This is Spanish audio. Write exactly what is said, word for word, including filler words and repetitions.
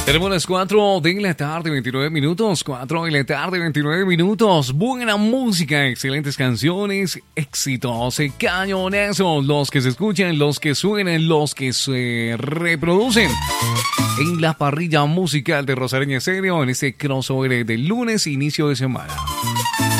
Tenemos las cuatro de la tarde, veintinueve minutos. cuatro de la tarde, veintinueve minutos. Buena música, excelentes canciones, éxitos, cañonazos. Los que se escuchan, los que suenan, los que se reproducen. En la parrilla musical de Rosareña Estéreo, en este crossover del lunes, inicio de semana.